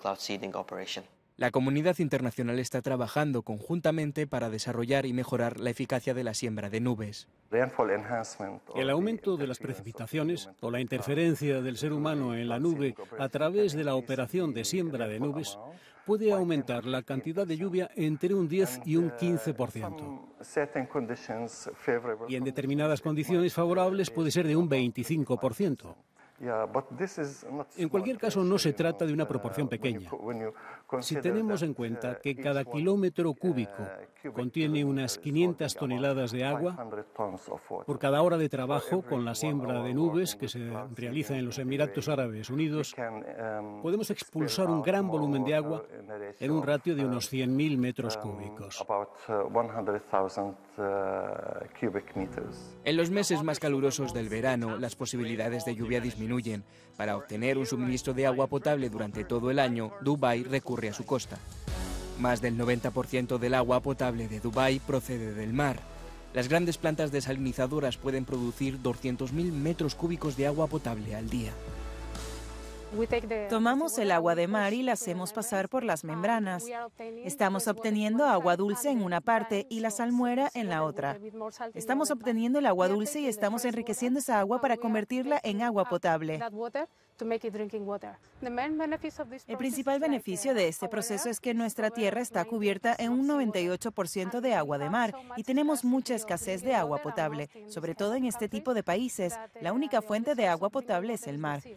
La comunidad internacional está trabajando conjuntamente para desarrollar y mejorar la eficacia de la siembra de nubes. El aumento de las precipitaciones o la interferencia del ser humano en la nube a través de la operación de siembra de nubes puede aumentar la cantidad de lluvia entre un 10 y un 15%. Y en determinadas condiciones favorables puede ser de un 25%. En cualquier caso, no se trata de una proporción pequeña. Si tenemos en cuenta que cada kilómetro cúbico contiene unas 500 toneladas de agua, por cada hora de trabajo con la siembra de nubes que se realiza en los Emiratos Árabes Unidos, podemos expulsar un gran volumen de agua en un ratio de unos 100.000 metros cúbicos. En los meses más calurosos del verano, las posibilidades de lluvia disminuyen. Para obtener un suministro de agua potable durante todo el año, Dubái recurre a su costa. Más del 90% del agua potable de Dubái procede del mar. Las grandes plantas desalinizadoras pueden producir 200.000 metros cúbicos de agua potable al día. Tomamos el agua de mar y la hacemos pasar por las membranas. Estamos obteniendo agua dulce en una parte y la salmuera en la otra. Estamos obteniendo el agua dulce y estamos enriqueciendo esa agua para convertirla en agua potable. El principal beneficio de este proceso es que nuestra tierra está cubierta en un 98% de agua de mar y tenemos mucha escasez de agua potable, sobre todo en este tipo de países. La única fuente de agua potable es el mar.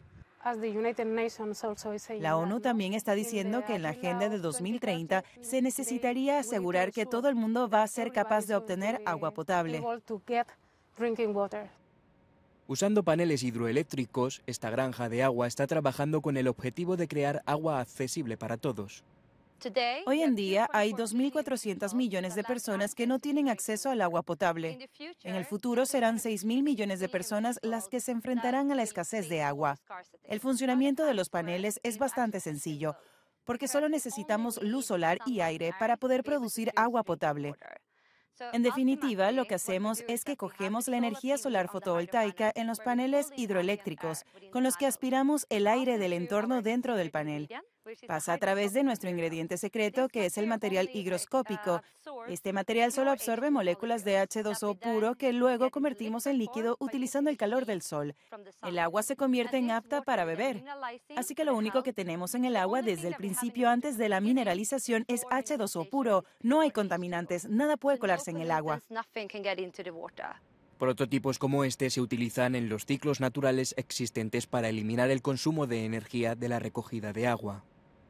La ONU también está diciendo que en la Agenda de 2030 se necesitaría asegurar que todo el mundo va a ser capaz de obtener agua potable. Usando paneles hidroeléctricos, esta granja de agua está trabajando con el objetivo de crear agua accesible para todos. Hoy en día hay 2.400 millones de personas que no tienen acceso al agua potable. En el futuro serán 6.000 millones de personas las que se enfrentarán a la escasez de agua. El funcionamiento de los paneles es bastante sencillo, porque solo necesitamos luz solar y aire para poder producir agua potable. En definitiva, lo que hacemos es que cogemos la energía solar fotovoltaica en los paneles hidroeléctricos, con los que aspiramos el aire del entorno dentro del panel. Pasa a través de nuestro ingrediente secreto, que es el material higroscópico. Este material solo absorbe moléculas de H2O puro que luego convertimos en líquido utilizando el calor del sol. El agua se convierte en apta para beber. Así que lo único que tenemos en el agua desde el principio antes de la mineralización es H2O puro. No hay contaminantes, nada puede colarse en el agua. Prototipos como este se utilizan en los ciclos naturales existentes para eliminar el consumo de energía de la recogida de agua.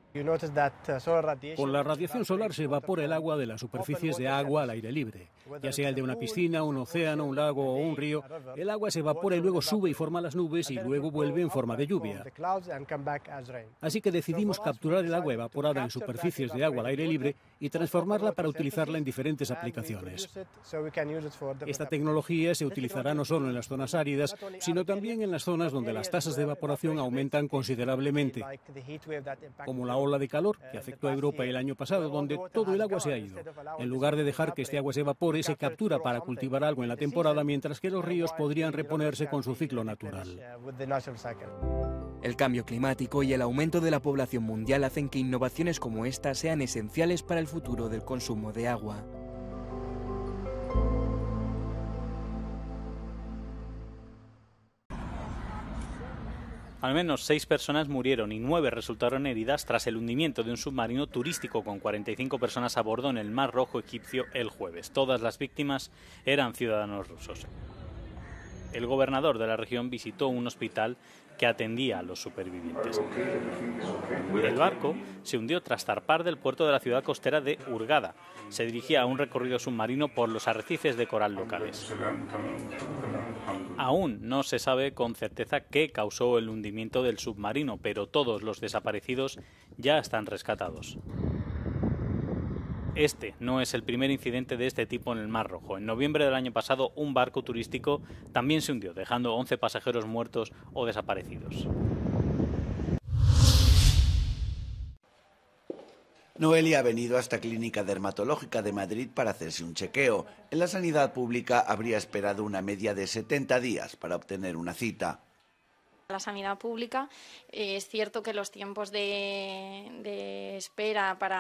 Con la radiación solar se evapora el agua de las superficies de agua al aire libre. Ya sea el de una piscina, un océano, un lago o un río, el agua se evapora y luego sube y forma las nubes y luego vuelve en forma de lluvia. Así que decidimos capturar el agua evaporada en superficies de agua al aire libre y transformarla para utilizarla en diferentes aplicaciones. Esta tecnología se utilizará no solo en las zonas áridas, sino también en las zonas donde las tasas de evaporación aumentan considerablemente, como la ola de calor que afectó a Europa el año pasado, donde todo el agua se ha ido. En lugar de dejar que este agua se evapore, se captura para cultivar algo en la temporada, mientras que los ríos podrían reponerse con su ciclo natural. El cambio climático y el aumento de la población mundial hacen que innovaciones como esta sean esenciales para el futuro del consumo de agua. Al menos 6 personas murieron y 9 resultaron heridas tras el hundimiento de un submarino turístico con 45 personas a bordo en el Mar Rojo egipcio el jueves. Todas las víctimas eran ciudadanos rusos. El gobernador de la región visitó un hospital que atendía a los supervivientes. El barco se hundió tras zarpar del puerto de la ciudad costera de Hurghada. Se dirigía a un recorrido submarino por los arrecifes de coral locales. Aún no se sabe con certeza qué causó el hundimiento del submarino, pero todos los desaparecidos ya están rescatados. Este no es el primer incidente de este tipo en el Mar Rojo. En noviembre del año pasado, un barco turístico también se hundió, dejando 11 pasajeros muertos o desaparecidos. Noelia ha venido a esta clínica dermatológica de Madrid para hacerse un chequeo. En la sanidad pública habría esperado una media de 70 días para obtener una cita. La sanidad pública, es cierto que los tiempos de espera para